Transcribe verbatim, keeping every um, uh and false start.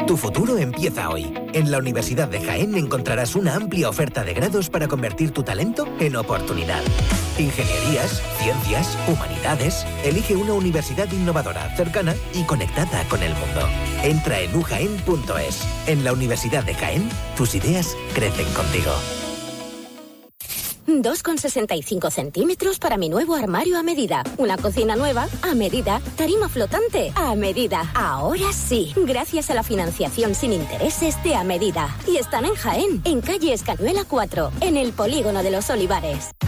Tu futuro empieza hoy. En la Universidad de Jaén encontrarás una amplia oferta de grados para convertir tu talento en oportunidad. Ingenierías, ciencias, humanidades. Elige una universidad innovadora, cercana y conectada con el mundo. Entra en u jaén punto es. En la Universidad de Jaén, tus ideas crecen contigo. dos coma sesenta y cinco centímetros para mi nuevo armario a medida. Una cocina nueva a medida. Tarima flotante a medida. Ahora sí, gracias a la financiación sin intereses de A Medida. Y están en Jaén, en calle Escanuela cuatro, en el Polígono de los Olivares.